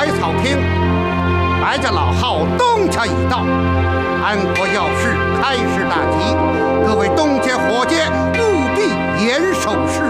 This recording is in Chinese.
百草厅，白家老号东家已到，安国要事开市大吉，各位东街伙计务必严守时